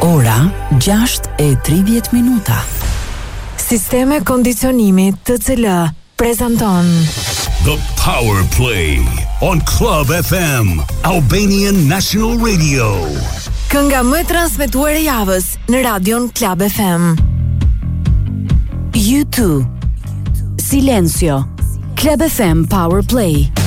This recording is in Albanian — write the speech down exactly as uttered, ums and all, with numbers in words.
Ora gjashtë e tridhjetë minuta. Sisteme kondicionimi T C L prezanton The Power Play on Club F M, Albanian National Radio. Kënga më e transmetuar e javës në radion Club F M. U two Silencio. Club F M Power Play.